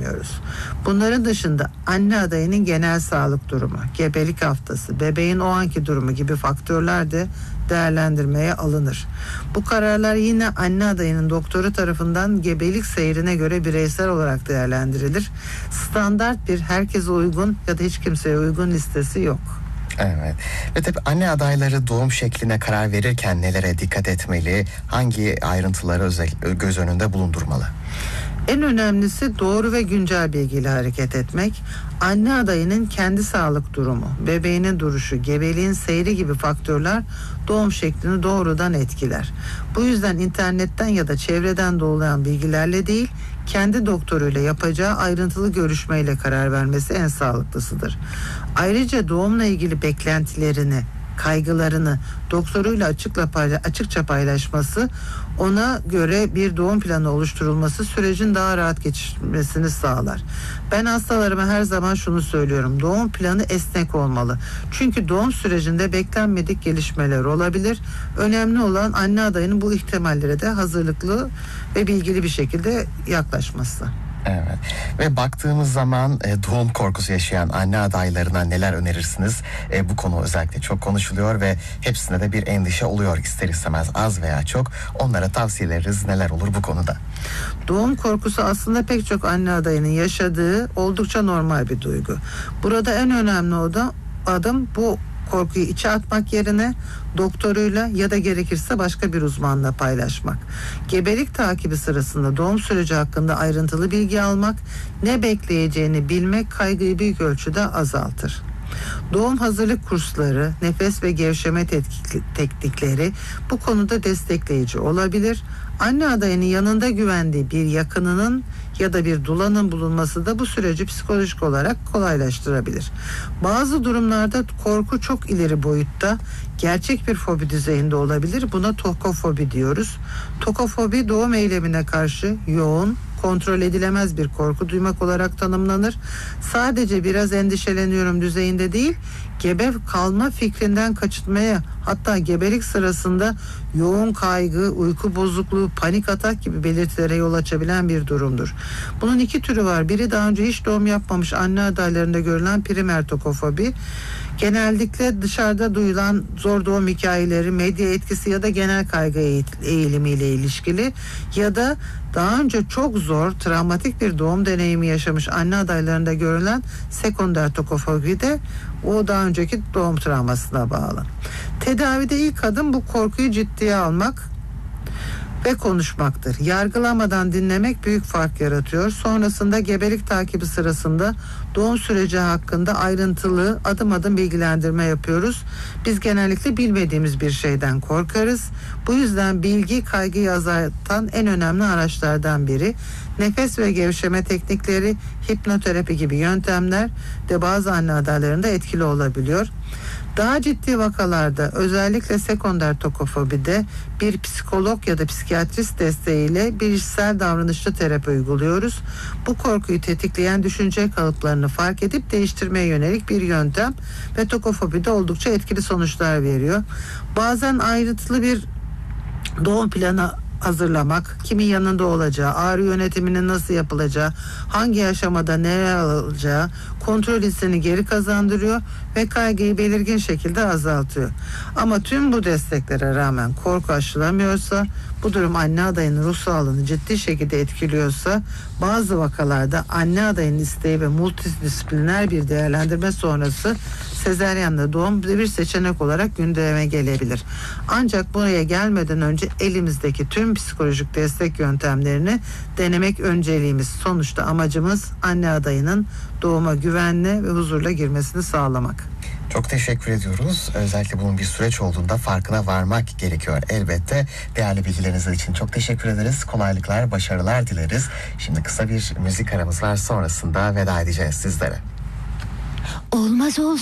vermiyoruz. Bunların dışında anne adayının genel sağlık durumu, gebelik haftası, bebeğin o anki durumu gibi faktörler de değerlendirmeye alınır. Bu kararlar yine anne adayının doktoru tarafından gebelik seyrine göre bireysel olarak değerlendirilir. Standart bir herkese uygun ya da hiç kimseye uygun listesi yok. Evet. Ve tabii anne adayları doğum şekline karar verirken nelere dikkat etmeli? Hangi ayrıntıları göz önünde bulundurmalı? En önemlisi doğru ve güncel bilgiyle hareket etmek. Anne adayının kendi sağlık durumu, bebeğinin duruşu, gebeliğin seyri gibi faktörler doğum şeklini doğrudan etkiler. Bu yüzden internetten ya da çevreden dolayan bilgilerle değil, kendi doktoruyla yapacağı ayrıntılı görüşmeyle karar vermesi en sağlıklısıdır. Ayrıca doğumla ilgili beklentilerini, kaygılarını doktoruyla açıkça paylaşması, ona göre bir doğum planı oluşturulması sürecin daha rahat geçmesini sağlar. Ben hastalarıma her zaman şunu söylüyorum: doğum planı esnek olmalı. Çünkü doğum sürecinde beklenmedik gelişmeler olabilir. Önemli olan anne adayının bu ihtimallere de hazırlıklı ve bilgili bir şekilde yaklaşması. Evet. Ve baktığımız zaman doğum korkusu yaşayan anne adaylarına neler önerirsiniz? Bu konu özellikle çok konuşuluyor ve hepsine de bir endişe oluyor ister istemez, az veya çok. Onlara tavsiyeleriniz neler olur bu konuda? Doğum korkusu aslında pek çok anne adayının yaşadığı oldukça normal bir duygu. Burada en önemli adım bu korkuyu içe atmak yerine doktoruyla ya da gerekirse başka bir uzmanla paylaşmak. Gebelik takibi sırasında doğum süreci hakkında ayrıntılı bilgi almak, ne bekleyeceğini bilmek kaygıyı büyük ölçüde azaltır. Doğum hazırlık kursları, nefes ve gevşeme teknikleri bu konuda destekleyici olabilir. Anne adayının yanında güvendiği bir yakınının ya da bir dulanın bulunması da bu süreci psikolojik olarak kolaylaştırabilir. Bazı durumlarda korku çok ileri boyutta, gerçek bir fobi düzeyinde olabilir. Buna tokofobi diyoruz. Tokofobi doğum eylemine karşı yoğun, kontrol edilemez bir korku duymak olarak tanımlanır. Sadece biraz endişeleniyorum düzeyinde değil, gebe kalma fikrinden kaçınmaya, hatta gebelik sırasında yoğun kaygı, uyku bozukluğu, panik atak gibi belirtilere yol açabilen bir durumdur. Bunun iki türü var. Biri daha önce hiç doğum yapmamış anne adaylarında görülen primer tokofobi. Genellikle dışarıda duyulan zor doğum hikayeleri, medya etkisi ya da genel kaygı eğilimiyle ilişkili, ya da daha önce çok zor, travmatik bir doğum deneyimi yaşamış anne adaylarında görülen sekonder tokofobi de o daha önceki doğum travmasına bağlı. Tedavide ilk adım bu korkuyu ciddiye almak ve konuşmaktır. Yargılamadan dinlemek büyük fark yaratıyor. Sonrasında gebelik takibi sırasında doğum süreci hakkında ayrıntılı adım adım bilgilendirme yapıyoruz. Biz genellikle bilmediğimiz bir şeyden korkarız. Bu yüzden bilgi kaygıyı azaltan en önemli araçlardan biri. Nefes ve gevşeme teknikleri, hipnoterapi gibi yöntemler de bazı anne adaylarında etkili olabiliyor. Daha ciddi vakalarda, özellikle sekonder tokofobide, bir psikolog ya da psikiyatrist desteğiyle bilişsel davranışçı terapi uyguluyoruz. Bu korkuyu tetikleyen düşünce kalıplarını fark edip değiştirmeye yönelik bir yöntem ve tokofobide oldukça etkili sonuçlar veriyor. Bazen ayrıntılı bir doğum planı hazırlamak, kimin yanında olacağı, ağrı yönetiminin nasıl yapılacağı, hangi aşamada neler alacağı kontrol hissini geri kazandırıyor ve kaygıyı belirgin şekilde azaltıyor. Ama tüm bu desteklere rağmen korku aşılamıyorsa, bu durum anne adayının ruh sağlığını ciddi şekilde etkiliyorsa, bazı vakalarda anne adayının isteği ve multidisipliner bir değerlendirme sonrası sezaryenle doğum bir seçenek olarak gündeme gelebilir. Ancak buraya gelmeden önce elimizdeki tüm psikolojik destek yöntemlerini denemek önceliğimiz. Sonuçta amacımız anne adayının doğuma güvenli ve huzurla girmesini sağlamak. Çok teşekkür ediyoruz. Özellikle bunun bir süreç olduğunda farkına varmak gerekiyor elbette. Değerli bilgileriniz için çok teşekkür ederiz. Kolaylıklar, başarılar dileriz. Şimdi kısa bir müzik aramız var, sonrasında veda edeceğiz sizlere. Olmaz olsun.